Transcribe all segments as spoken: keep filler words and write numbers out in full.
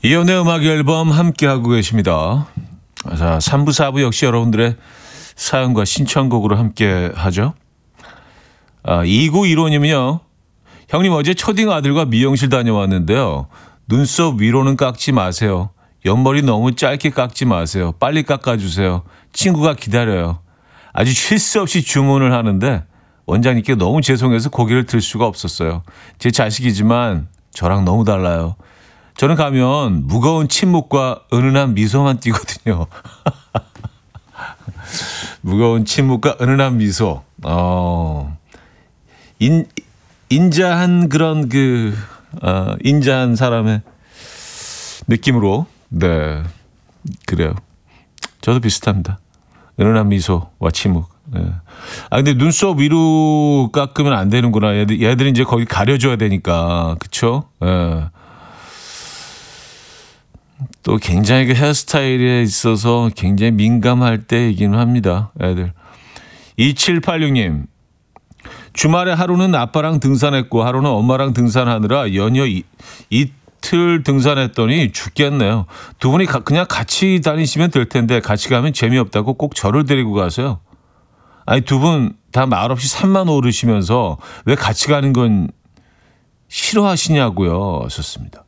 이연의 음악 앨범 함께하고 계십니다. 자, 삼 부, 사 부 역시 여러분들의 사연과 신청곡으로 함께하죠. 아, 이구일오님은요. 형님 어제 초딩 아들과 미용실 다녀왔는데요. 눈썹 위로는 깎지 마세요. 옆머리 너무 짧게 깎지 마세요. 빨리 깎아주세요. 친구가 기다려요. 아주 쉴 새 없이 주문을 하는데 원장님께 너무 죄송해서 고개를 들 수가 없었어요. 제 자식이지만 저랑 너무 달라요. 저는 가면 무거운 침묵과 은은한 미소만 띄거든요. 무거운 침묵과 은은한 미소. 어, 인, 인자한 그런 그, 어, 인자한 사람의 느낌으로. 네. 그래요. 저도 비슷합니다. 은은한 미소와 침묵. 네. 아, 근데 눈썹 위로 깎으면 안 되는구나. 얘들, 얘들은 이제 거기 가려줘야 되니까. 그쵸? 예. 네. 또 굉장히 그 헤어스타일에 있어서 굉장히 민감할 때이긴 합니다. 애들. 이칠팔육님. 주말에 하루는 아빠랑 등산했고 하루는 엄마랑 등산하느라 연이어 이, 이틀 등산했더니 죽겠네요. 두 분이 가, 그냥 같이 다니시면 될 텐데 같이 가면 재미없다고 꼭 저를 데리고 가세요. 아니 두 분 다 말없이 산만 오르시면서 왜 같이 가는 건 싫어하시냐고요. 하셨습니다.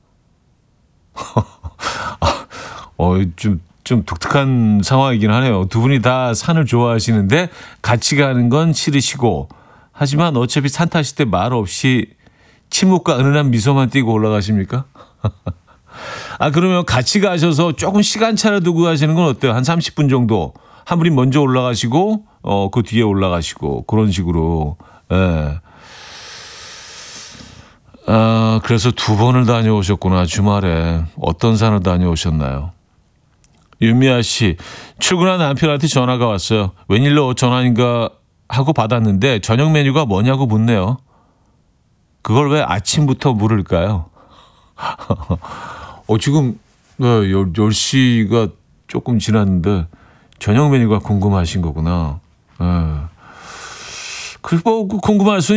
어, 좀, 좀 독특한 상황이긴 하네요. 두 분이 다 산을 좋아하시는데 같이 가는 건 싫으시고 하지만 어차피 산 타실 때 말 없이 침묵과 은은한 미소만 띄고 올라가십니까? 아, 그러면 같이 가셔서 조금 시간차를 두고 가시는 건 어때요? 한 삼십 분 정도. 한 분이 먼저 올라가시고, 어, 그 뒤에 올라가시고, 그런 식으로. 예. 아, 그래서 두 번을 다녀오셨구나, 주말에. 어떤 산을 다녀오셨나요? 윤미아 씨, 출근한 남편한테 전화가 왔어요. 웬일로 전화인가 하고 받았는데 저녁 메뉴가 뭐냐고 묻네요. 그걸 왜 아침부터 물을까요? 어, 지금 네, 열 시가 조금 지났는데 저녁 메뉴가 궁금하신 거구나. 네. 그리고 뭐 궁금할 수